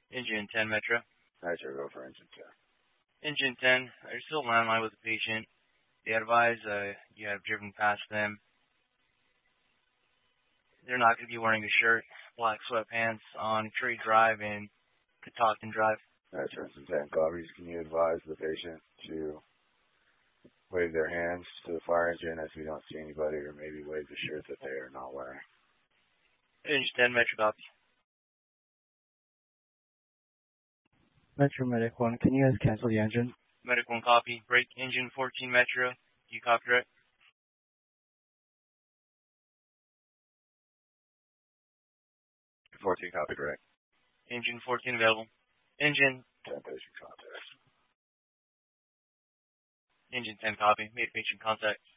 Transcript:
Engine 10 Metro. Metro, go for engine 10. Engine 10, you're still landline with the patient. They advise you have driven past them. They're not going to be wearing a shirt, black sweatpants on Tree Drive and Catoctin Drive. Metro, engine 10 copies. Can you advise the patient to wave their hands to the fire engine as we don't see anybody, or maybe wave the shirt that they are not wearing? Engine 10 Metro copy. Metro Medic 1, can you guys cancel the engine? Medic 1 copy. Break engine 14 Metro. You copy right? Engine 14 copied, right? Engine 14 available. Engine 10 patient contact. Engine 10 copy. Made patient contact.